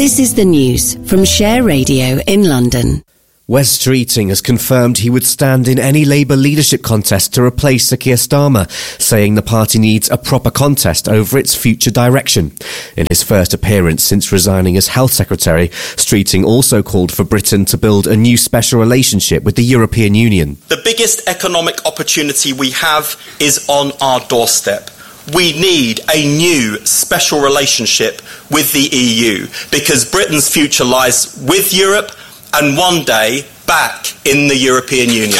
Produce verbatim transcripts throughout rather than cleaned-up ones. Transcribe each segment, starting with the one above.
This is the news from Share Radio in London. Wes Streeting has confirmed he would stand in any Labour leadership contest to replace Sir Keir Starmer, saying the party needs a proper contest over its future direction. In his first appearance since resigning as Health Secretary, Streeting also called for Britain to build a new special relationship with the European Union. The biggest economic opportunity we have is on our doorstep. We need a new special relationship with the E U because Britain's future lies with Europe and one day back in the European Union.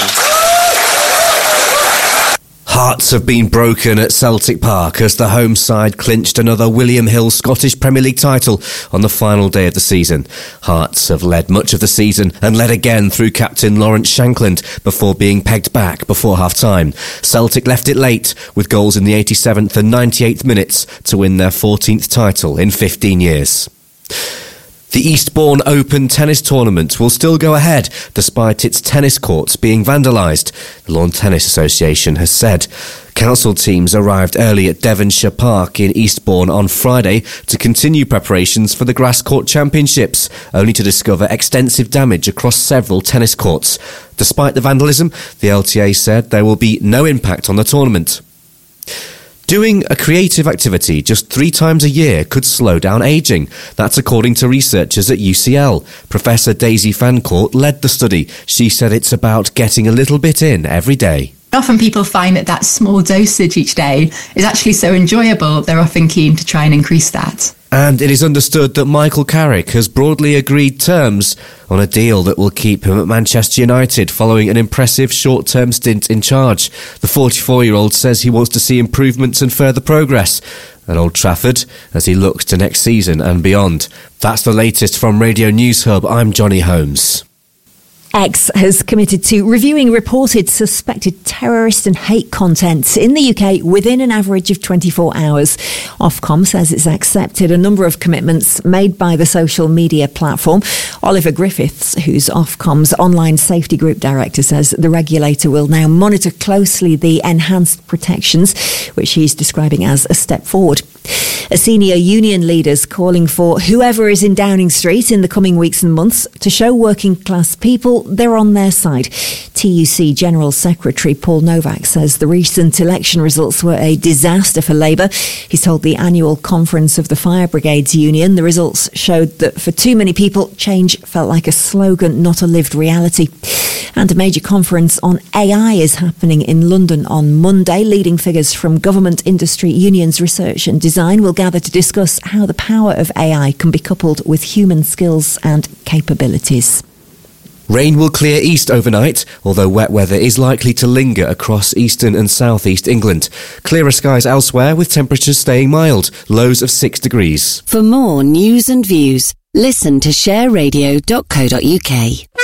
Hearts have been broken at Celtic Park as the home side clinched another William Hill Scottish Premier League title on the final day of the season. Hearts have led much of the season and led again through captain Lawrence Shankland before being pegged back before half-time. Celtic left it late with goals in the eighty-seventh and ninety-eighth minutes to win their fourteenth title in fifteen years. The Eastbourne Open tennis tournament will still go ahead despite its tennis courts being vandalised, the Lawn Tennis Association has said. Council teams arrived early at Devonshire Park in Eastbourne on Friday to continue preparations for the Grass Court Championships, only to discover extensive damage across several tennis courts. Despite the vandalism, the L T A said there will be no impact on the tournament. Doing a creative activity just three times a year could slow down ageing. That's according to researchers at U C L. Professor Daisy Fancourt led the study. She said it's about getting a little bit in every day. Often people find that that small dosage each day is actually so enjoyable, they're often keen to try and increase that. And it is understood that Michael Carrick has broadly agreed terms on a deal that will keep him at Manchester United following an impressive short-term stint in charge. The forty-four-year-old says he wants to see improvements and further progress at Old Trafford as he looks to next season and beyond. That's the latest from Radio News Hub. I'm Johnny Holmes. X has committed to reviewing reported suspected terrorist and hate content in the U K within an average of twenty-four hours. Ofcom says it's accepted a number of commitments made by the social media platform. Oliver Griffiths, who's Ofcom's online safety group director, says the regulator will now monitor closely the enhanced protections, which he's describing as a step forward. A senior union leader's calling for whoever is in Downing Street in the coming weeks and months to show working class people they're on their side. T U C General Secretary Paul Novak says the recent election results were a disaster for Labour. He's told the annual conference of the Fire Brigades Union the results showed that for too many people, change felt like a slogan, not a lived reality. And a major conference on A I is happening in London on Monday. Leading figures from government, industry, unions, research and design will gather to discuss how the power of A I can be coupled with human skills and capabilities. Rain will clear east overnight, although wet weather is likely to linger across eastern and southeast England. Clearer skies elsewhere with temperatures staying mild, lows of six degrees. For more news and views, listen to share radio dot co dot uk.